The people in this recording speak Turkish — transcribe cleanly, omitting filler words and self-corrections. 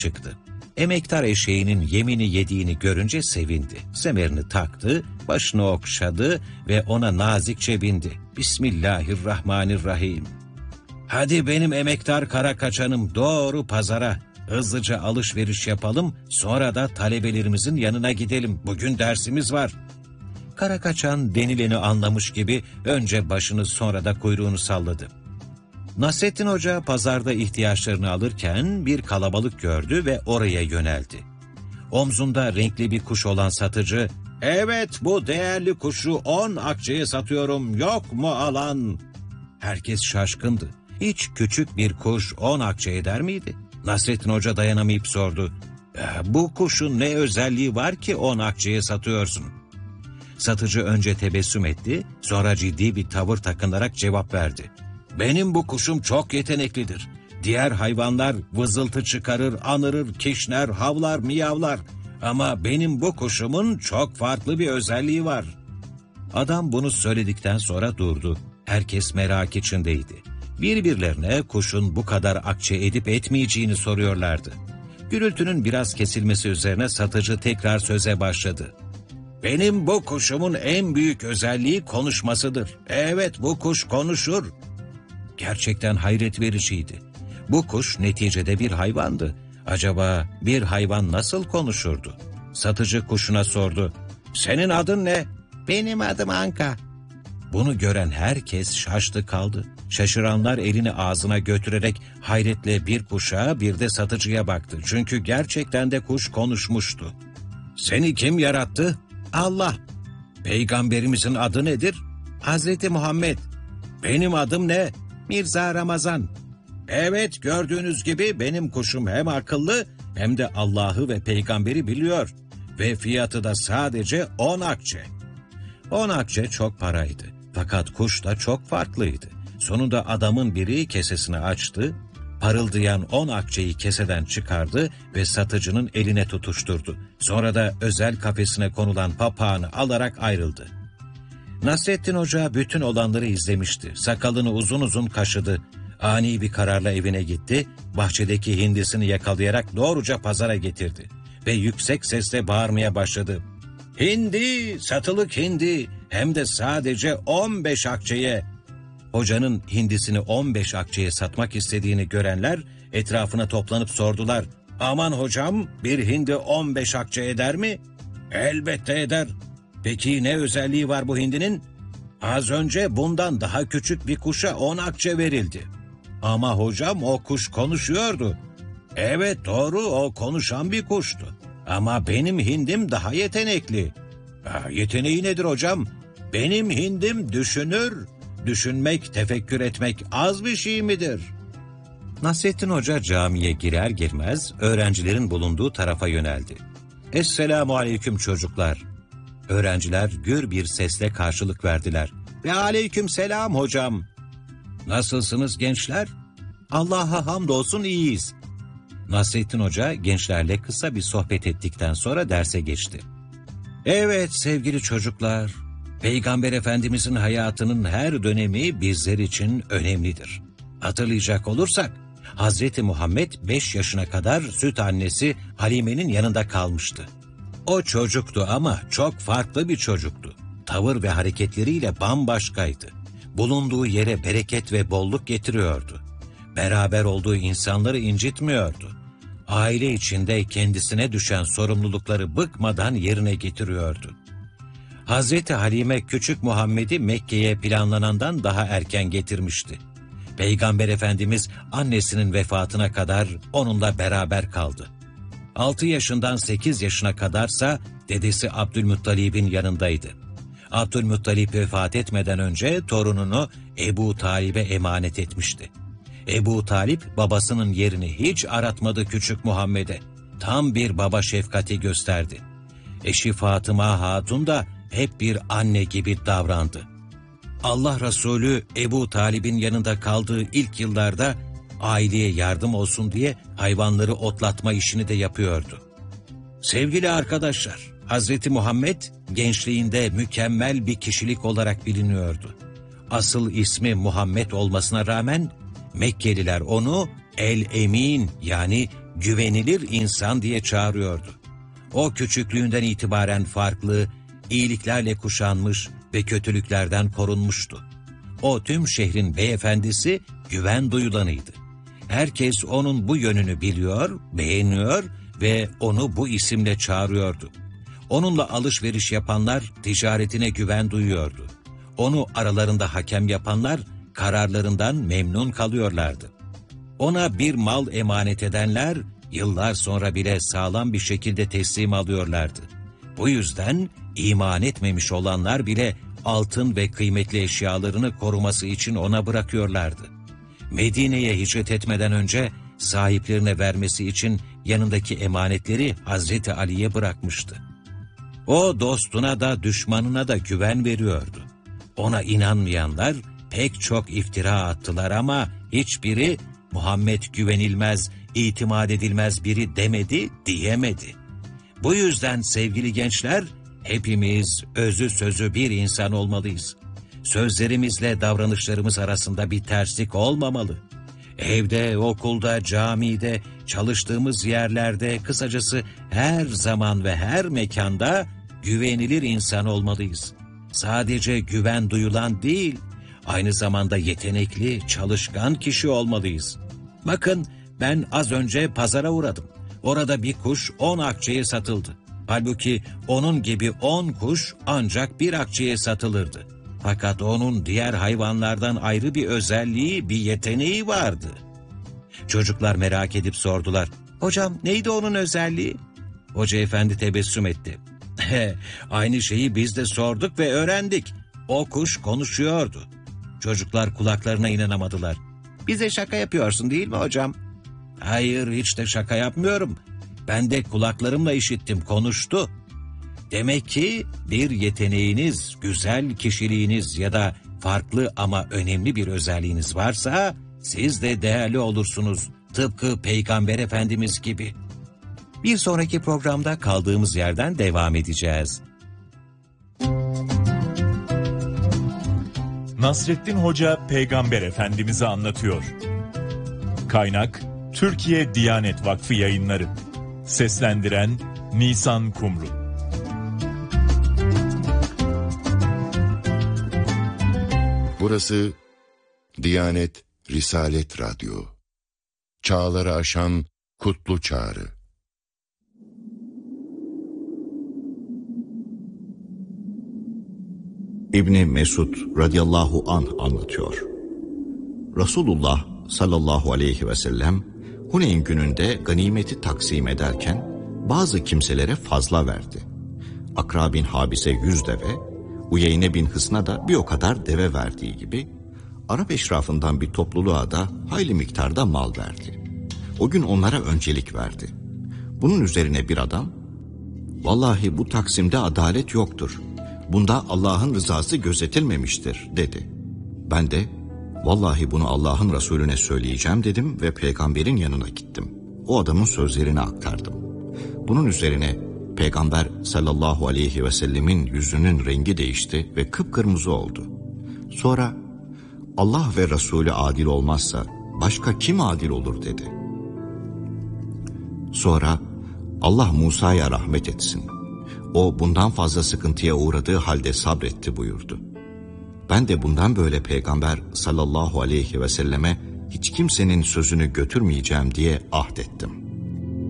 çıktı. Emektar eşeğinin yemini yediğini görünce sevindi. Semerini taktı, başını okşadı ve ona nazikçe bindi. Bismillahirrahmanirrahim. Hadi benim emektar kara kaçanım, doğru pazara. Hızlıca alışveriş yapalım, sonra da talebelerimizin yanına gidelim. Bugün dersimiz var. Kara kaçan denileni anlamış gibi önce başını sonra da kuyruğunu salladı. Nasrettin Hoca pazarda ihtiyaçlarını alırken bir kalabalık gördü ve oraya yöneldi. Omzunda renkli bir kuş olan satıcı, "Evet, bu değerli kuşu 10 akçeye satıyorum, yok mu alan?" Herkes şaşkındı. Hiç küçük bir kuş 10 akçe eder miydi? Nasrettin Hoca dayanamayıp sordu. Bu kuşun ne özelliği var ki 10 akçeye satıyorsun?" Satıcı önce tebessüm etti, sonra ciddi bir tavır takınarak cevap verdi. "Benim bu kuşum çok yeteneklidir. Diğer hayvanlar vızıltı çıkarır, anırır, kişner, havlar, miyavlar. Ama benim bu kuşumun çok farklı bir özelliği var." Adam bunu söyledikten sonra durdu. Herkes merak içindeydi. Birbirlerine kuşun bu kadar akçe edip etmeyeceğini soruyorlardı. Gürültünün biraz kesilmesi üzerine satıcı tekrar söze başladı. "Benim bu kuşumun en büyük özelliği konuşmasıdır. Evet, bu kuş konuşur." Gerçekten hayret vericiydi. Bu kuş neticede bir hayvandı. Acaba bir hayvan nasıl konuşurdu? Satıcı kuşuna sordu. "Senin adın ne?" "Benim adım Anka." Bunu gören herkes şaştı kaldı. Şaşıranlar elini ağzına götürerek hayretle bir kuşa bir de satıcıya baktı. Çünkü gerçekten de kuş konuşmuştu. "Seni kim yarattı?" "Allah." "Peygamberimizin adı nedir?" "Hazreti Muhammed." "Benim adım ne?" "Mirza Ramazan." "Evet, gördüğünüz gibi benim kuşum hem akıllı hem de Allah'ı ve peygamberi biliyor. Ve fiyatı da sadece 10 akçe. 10 akçe çok paraydı. Fakat kuş da çok farklıydı. Sonunda adamın biri kesesini açtı, parıldayan 10 akçeyi keseden çıkardı ve satıcının eline tutuşturdu. Sonra da özel kafesine konulan papağanı alarak ayrıldı. Nasrettin Hoca bütün olanları izlemişti. Sakalını uzun uzun kaşıdı. Ani bir kararla evine gitti, bahçedeki hindisini yakalayarak doğruca pazara getirdi. Ve yüksek sesle bağırmaya başladı. "Hindi, satılık hindi, hem de sadece 15 akçeye." Hocanın hindisini 15 akçeye satmak istediğini görenler etrafına toplanıp sordular. "Aman hocam, bir hindi 15 akçe eder mi?" "Elbette eder." "Peki ne özelliği var bu hindinin?" "Az önce bundan daha küçük bir kuşa 10 akçe verildi." "Ama hocam, o kuş konuşuyordu." "Evet, doğru, o konuşan bir kuştu. Ama benim hindim daha yetenekli." "Yeteneği nedir hocam?" "Benim hindim düşünür. Düşünmek, tefekkür etmek az bir şey midir?" Nasrettin Hoca camiye girer girmez öğrencilerin bulunduğu tarafa yöneldi. "Esselamu aleyküm çocuklar." Öğrenciler gür bir sesle karşılık verdiler. "Ve aleyküm selam hocam." "Nasılsınız gençler?" "Allah'a hamdolsun iyiyiz." Nasrettin Hoca gençlerle kısa bir sohbet ettikten sonra derse geçti. "Evet sevgili çocuklar, Peygamber Efendimizin hayatının her dönemi bizler için önemlidir. Hatırlayacak olursak, Hazreti Muhammed 5 yaşına kadar süt annesi Halime'nin yanında kalmıştı. O çocuktu ama çok farklı bir çocuktu. Tavır ve hareketleriyle bambaşkaydı. Bulunduğu yere bereket ve bolluk getiriyordu. Beraber olduğu insanları incitmiyordu. Aile içinde kendisine düşen sorumlulukları bıkmadan yerine getiriyordu. Hazreti Halime küçük Muhammed'i Mekke'ye planlanandan daha erken getirmişti. Peygamber Efendimiz annesinin vefatına kadar onunla beraber kaldı. 6 yaşından 8 yaşına kadarsa dedesi Abdülmuttalib'in yanındaydı. Abdülmuttalib vefat etmeden önce torununu Ebu Talib'e emanet etmişti. Ebu Talib babasının yerini hiç aratmadı küçük Muhammed'e. Tam bir baba şefkati gösterdi. Eşi Fatıma Hatun da hep bir anne gibi davrandı. Allah Resulü Ebu Talib'in yanında kaldığı ilk yıllarda aileye yardım olsun diye hayvanları otlatma işini de yapıyordu. Sevgili arkadaşlar, Hazreti Muhammed gençliğinde mükemmel bir kişilik olarak biliniyordu. Asıl ismi Muhammed olmasına rağmen Mekkeliler onu El-Emin yani güvenilir insan diye çağırıyordu. O küçüklüğünden itibaren farklı, iyiliklerle kuşanmış ve kötülüklerden korunmuştu. O tüm şehrin beyefendisi, güven duyulanıydı. Herkes onun bu yönünü biliyor, beğeniyor ve onu bu isimle çağırıyordu. Onunla alışveriş yapanlar ticaretine güven duyuyordu. Onu aralarında hakem yapanlar kararlarından memnun kalıyorlardı. Ona bir mal emanet edenler yıllar sonra bile sağlam bir şekilde teslim alıyorlardı. Bu yüzden iman etmemiş olanlar bile altın ve kıymetli eşyalarını koruması için ona bırakıyorlardı. Medine'ye hicret etmeden önce sahiplerine vermesi için yanındaki emanetleri Hazreti Ali'ye bırakmıştı. O dostuna da düşmanına da güven veriyordu. Ona inanmayanlar pek çok iftira attılar ama hiçbiri Muhammed güvenilmez, itimat edilmez biri demedi, diyemedi. Bu yüzden sevgili gençler, hepimiz özü sözü bir insan olmalıyız. Sözlerimizle davranışlarımız arasında bir terslik olmamalı. Evde, okulda, camide, çalıştığımız yerlerde, kısacası her zaman ve her mekanda güvenilir insan olmalıyız. Sadece güven duyulan değil, aynı zamanda yetenekli, çalışkan kişi olmalıyız. Bakın, ben az önce pazara uğradım. Orada bir kuş 10 akçeye satıldı. Halbuki onun gibi 10 kuş ancak 1 akçeye satılırdı. Fakat onun diğer hayvanlardan ayrı bir özelliği, bir yeteneği vardı. Çocuklar merak edip sordular. Hocam neydi onun özelliği? Hoca efendi tebessüm etti. Aynı şeyi biz de sorduk ve öğrendik. O kuş konuşuyordu. Çocuklar kulaklarına inanamadılar. Bize şaka yapıyorsun değil mi hocam? Hayır, hiç de şaka yapmıyorum. Ben de kulaklarımla işittim, konuştu. Demek ki bir yeteneğiniz, güzel kişiliğiniz ya da farklı ama önemli bir özelliğiniz varsa siz de değerli olursunuz. Tıpkı Peygamber Efendimiz gibi. Bir sonraki programda kaldığımız yerden devam edeceğiz. Nasreddin Hoca Peygamber Efendimiz'i anlatıyor. Kaynak Türkiye Diyanet Vakfı Yayınları. Seslendiren Nisan Kumru. Burası Diyanet Risalet Radyo. Çağları aşan kutlu çağrı. İbni Mesud radıyallahu anh anlatıyor. Resulullah sallallahu aleyhi ve sellem Huneyn gününde ganimeti taksim ederken bazı kimselere fazla verdi. Akra bin Habis'e 100 deve, Uyeyne bin Hısn'a da bir o kadar deve verdiği gibi Arap eşrafından bir topluluğa da hayli miktarda mal verdi. O gün onlara öncelik verdi. Bunun üzerine bir adam, "Vallahi bu taksimde adalet yoktur. Bunda Allah'ın rızası gözetilmemiştir," dedi. Ben de, "Vallahi bunu Allah'ın Resulüne söyleyeceğim," dedim ve peygamberin yanına gittim. O adamın sözlerini aktardım. Bunun üzerine Peygamber sallallahu aleyhi ve sellemin yüzünün rengi değişti ve kıpkırmızı oldu. Sonra, "Allah ve Resulü adil olmazsa başka kim adil olur?" dedi. Sonra, "Allah Musa'ya rahmet etsin. O bundan fazla sıkıntıya uğradığı halde sabretti," buyurdu. Ben de bundan böyle Peygamber sallallahu aleyhi ve selleme hiç kimsenin sözünü götürmeyeceğim diye ahdettim.